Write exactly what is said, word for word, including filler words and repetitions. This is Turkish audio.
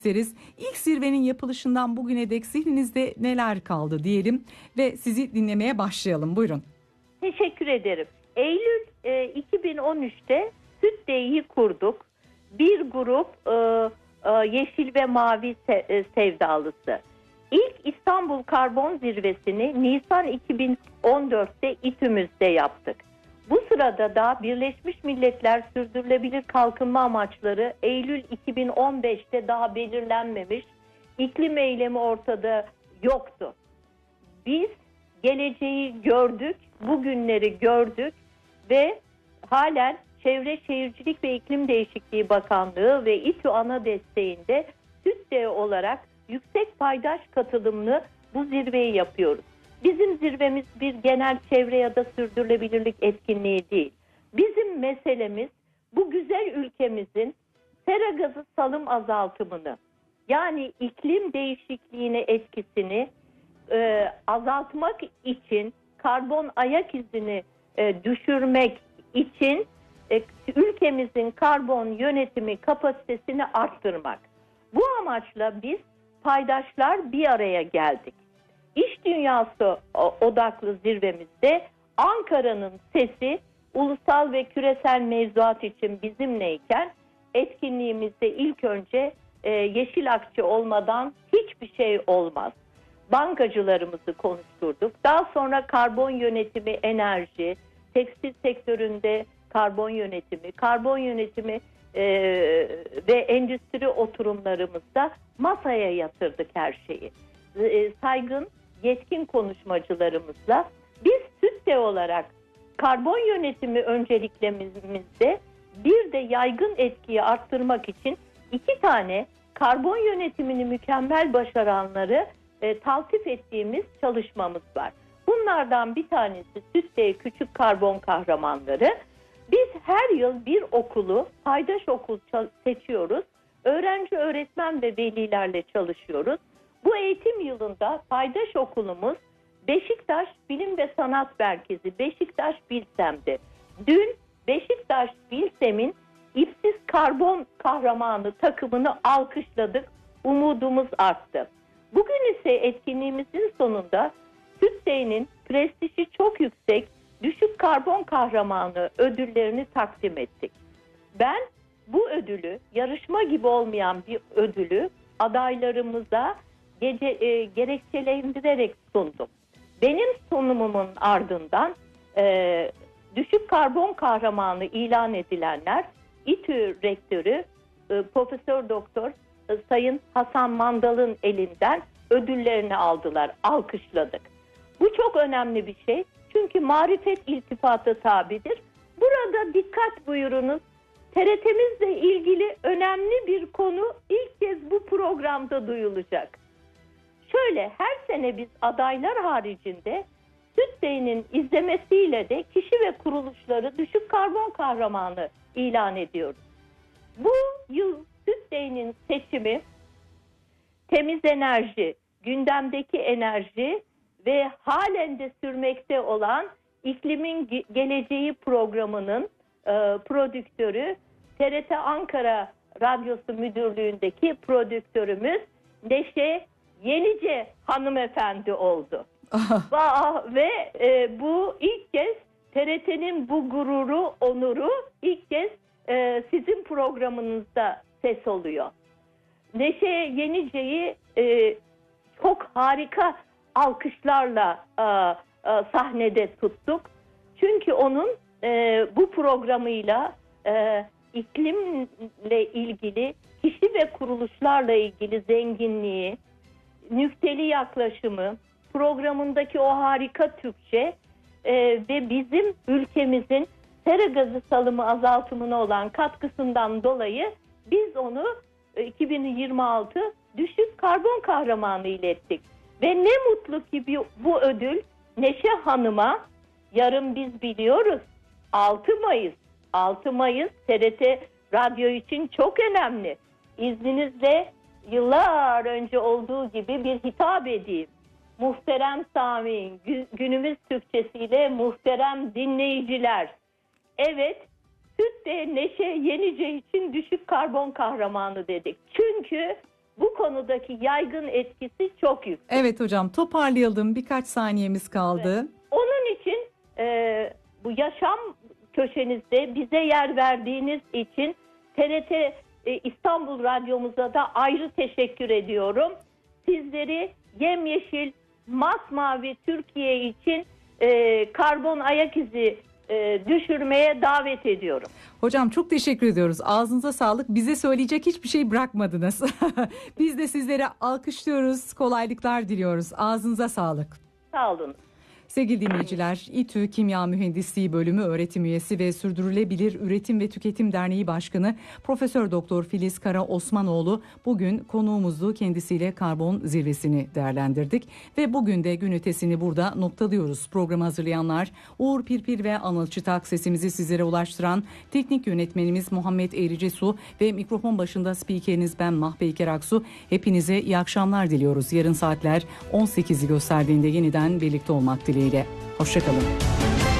isteriz. İlk zirvenin yapılışından bugüne dek zihninizde neler kaldı diyelim ve sizi dinlemeye başlayalım. Buyurun. Teşekkür ederim. Eylül e, iki bin on üçte SÜTDE'yi kurduk. Bir grup e, e, yeşil ve mavi se, e, sevdalısı. İlk İstanbul Karbon Zirvesi'ni Nisan iki bin on dörtte İTÜ'müzde yaptık. Bu sırada da Birleşmiş Milletler Sürdürülebilir Kalkınma Amaçları Eylül iki bin on beşte daha belirlenmemiş, iklim eylemi ortada yoktu. Biz geleceği gördük, bugünleri gördük ve halen Çevre Şehircilik ve İklim Değişikliği Bakanlığı ve İTÜ ana desteğinde SÜTDE olarak yüksek paydaş katılımlı bu zirveyi yapıyoruz. Bizim zirvemiz bir genel çevre ya da sürdürülebilirlik etkinliği değil. Bizim meselemiz bu güzel ülkemizin sera gazı salım azaltımını, yani iklim değişikliğine etkisini e, azaltmak için, karbon ayak izini e, düşürmek için e, ülkemizin karbon yönetimi kapasitesini arttırmak. Bu amaçla biz paydaşlar bir araya geldik. İş dünyası odaklı zirvemizde Ankara'nın sesi ulusal ve küresel mevzuat için bizimleyken etkinliğimizde ilk önce e, yeşil akçe olmadan hiçbir şey olmaz. Bankacılarımızı konuşturduk. Daha sonra karbon yönetimi, enerji, tekstil sektöründe karbon yönetimi, karbon yönetimi e, ve endüstri oturumlarımızda masaya yatırdık her şeyi. E, saygın, yetkin konuşmacılarımızla biz SÜTDE olarak karbon yönetimi önceliklerimizde bir de yaygın etkiyi arttırmak için iki tane karbon yönetimini mükemmel başaranları e, taltif ettiğimiz çalışmamız var. Bunlardan bir tanesi SÜTDE Küçük Karbon Kahramanları. Biz her yıl bir okulu, paydaş okul seçiyoruz. Öğrenci, öğretmen ve velilerle çalışıyoruz. Bu eğitim yılında paydaş okulumuz Beşiktaş Bilim ve Sanat Merkezi, Beşiktaş Bilsem'de. Dün Beşiktaş Bilsem'in İpsiz Karbon Kahramanı takımını alkışladık. Umudumuz arttı. Bugün ise etkinliğimizin sonunda SÜTDE'nin prestiji çok yüksek Düşük Karbon Kahramanı ödüllerini takdim ettik. Ben bu ödülü, yarışma gibi olmayan bir ödülü adaylarımıza gece, e, gerekçelendirerek sundum. Benim sunumumun ardından e, Düşük Karbon Kahramanı ilan edilenler İTÜ Rektörü e, Profesör Doktor e, Sayın Hasan Mandal'ın elinden ödüllerini aldılar, alkışladık. Bu çok önemli bir şey. Çünkü marifet iltifata tabidir. Burada dikkat buyurunuz. T R T'mizle ilgili önemli bir konu ilk kez bu programda duyulacak. Şöyle, her sene biz adaylar haricinde SÜTDE'nin izlemesiyle de kişi ve kuruluşları düşük karbon kahramanı ilan ediyoruz. Bu yıl SÜTDE'nin seçimi temiz enerji, gündemdeki enerji ve halen de sürmekte olan İklimin Geleceği programının e, prodüktörü, T R T Ankara Radyosu Müdürlüğü'ndeki prodüktörümüz Neşe Yenice hanımefendi oldu. Ve e, bu ilk kez T R T'nin bu gururu, onuru ilk kez e, sizin programınızda ses oluyor. Neşe Yenice'yi e, çok harika alkışlarla e, e, sahnede tuttuk. Çünkü onun e, bu programıyla e, iklimle ilgili, kişi ve kuruluşlarla ilgili zenginliği, nükteli yaklaşımı, programındaki o harika Türkçe e, ve bizim ülkemizin sera gazı salımı azaltımına olan katkısından dolayı biz onu e, iki bin yirmi altı düşük karbon kahramanı ilettik. Ve ne mutlu ki bir, bu ödül Neşe Hanım'a, yarın biz biliyoruz altı Mayıs. altı Mayıs T R T Radyo için çok önemli. İzninizle yıllar önce olduğu gibi bir hitap edeyim. Muhterem Sami, günümüz Türkçesiyle muhterem dinleyiciler. Evet, SÜTDE Neşe Yenice için düşük karbon kahramanı dedik. Çünkü bu konudaki yaygın etkisi çok yüksek. Evet hocam, toparlayalım, birkaç saniyemiz kaldı. Evet. Onun için e, bu yaşam köşenizde bize yer verdiğiniz için T R T e, İstanbul Radyomuza da ayrı teşekkür ediyorum. Sizleri yemyeşil, masmavi Türkiye için e, karbon ayak izi e, düşürmeye davet ediyorum. Hocam çok teşekkür ediyoruz. Ağzınıza sağlık. Bize söyleyecek hiçbir şey bırakmadınız. Biz de sizlere alkışlıyoruz, kolaylıklar diliyoruz. Ağzınıza sağlık. Sağ olun. Sevgili dinleyiciler, İTÜ Kimya Mühendisliği Bölümü öğretim üyesi ve Sürdürülebilir Üretim ve Tüketim Derneği Başkanı Profesör Doktor Filiz Kara Osmanoğlu bugün konuğumuzdu. Kendisiyle karbon zirvesini değerlendirdik ve bugün de gün ötesini burada noktalıyoruz. Programı hazırlayanlar Uğur Pirpir ve Anıl Çıtak, sesimizi sizlere ulaştıran teknik yönetmenimiz Muhammed Eğricesu ve mikrofon başında spikeriniz ben Mahpeyker Aksu. Hepinize iyi akşamlar diliyoruz. Yarın saatler on sekizi gösterdiğinde yeniden birlikte olmak dileğiyle. Hoşçakalın.